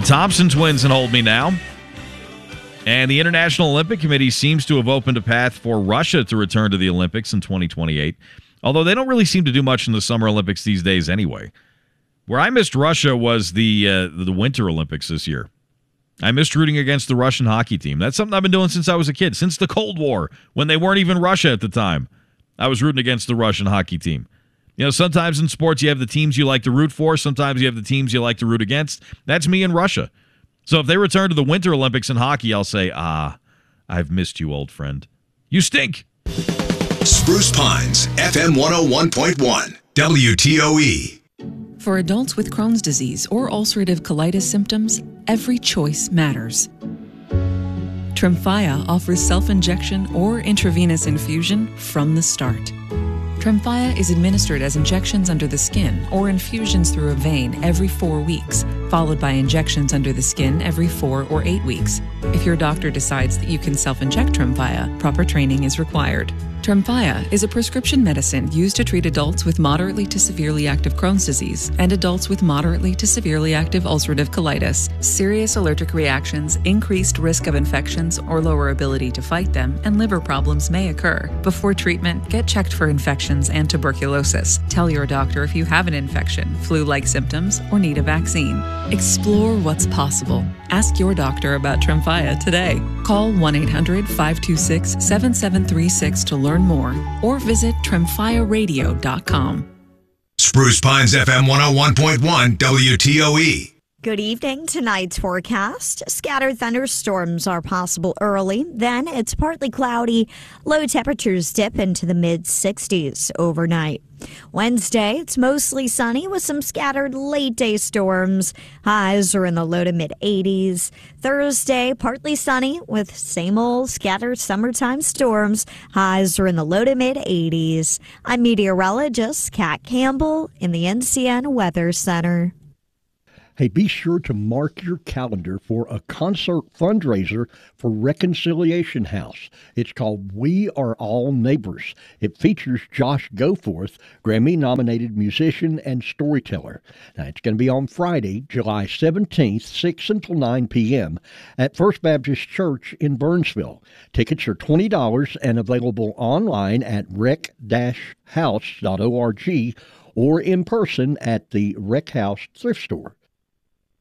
Thompson twins and Hold Me Now. And the International Olympic Committee seems to have opened a path for Russia to return to the Olympics in 2028, although they don't really seem to do much in the Summer Olympics these days anyway. Where I missed Russia was the Winter Olympics this year. I missed rooting against the Russian hockey team. That's something I've been doing since I was a kid, since the Cold War, when they weren't even Russia at the time. I was rooting against the Russian hockey team. You know, sometimes in sports you have the teams you like to root for. Sometimes you have the teams you like to root against. That's me in Russia. So if they return to the Winter Olympics in hockey, I'll say, I've missed you, old friend. You stink. Spruce Pines, FM 101.1, WTOE. For adults with Crohn's disease or ulcerative colitis symptoms, every choice matters. Tremfya offers self-injection or intravenous infusion from the start. Tremfya is administered as injections under the skin or infusions through a vein every 4 weeks, followed by injections under the skin every 4 or 8 weeks. If your doctor decides that you can self-inject Tremfya, proper training is required. Tremfya is a prescription medicine used to treat adults with moderately to severely active Crohn's disease and adults with moderately to severely active ulcerative colitis. Serious allergic reactions, increased risk of infections or lower ability to fight them, and liver problems may occur. Before treatment, get checked for infections and tuberculosis. Tell your doctor if you have an infection, flu-like symptoms, or need a vaccine. Explore what's possible. Ask your doctor about Tremfya today. Call 1-800-526-7736 to learn more, or visit tremfyaradio.com. Spruce Pines FM 101.1 WTOE. Good evening. Tonight's forecast. Scattered thunderstorms are possible early. Then it's partly cloudy. Low temperatures dip into the mid-60s overnight. Wednesday, it's mostly sunny with some scattered late-day storms. Highs are in the low to mid-80s. Thursday, partly sunny with same old scattered summertime storms. Highs are in the low to mid-80s. I'm meteorologist Kat Campbell in the NCN Weather Center. Hey, be sure to mark your calendar for a concert fundraiser for Reconciliation House. It's called We Are All Neighbors. It features Josh Goforth, Grammy-nominated musician and storyteller. Now, it's going to be on Friday, July 17th, 6 until 9 p.m. at First Baptist Church in Burnsville. Tickets are $20 and available online at rec-house.org or in person at the Rec House Thrift Store.